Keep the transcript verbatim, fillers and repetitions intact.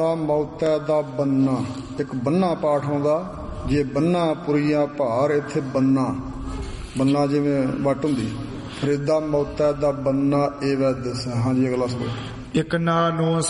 ਮੌਤੈ ਦਾ ਬੰਨਾ, ਇੱਕ ਬੰਨਾ ਪਾਠ ਆਉਂਦਾ, ਜੇ ਬੰਨਾ ਪੁਰੀਆ ਭਾਰ, ਇੱਥੇ ਬੰਨਾ ਬੰਨਾ ਜਿਵੇਂ ਵੱਟ ਹੁੰਦੀ। ਫਰੀਦਾ ਮੌਤੈ ਦਾ ਬੰਨਾ ਇਹ ਵੈ ਦਿਸ। ਹਾਂਜੀ ਅਗਲਾ ਸਵਾਲ। ਇਕ ਨਾ ਨੂੰ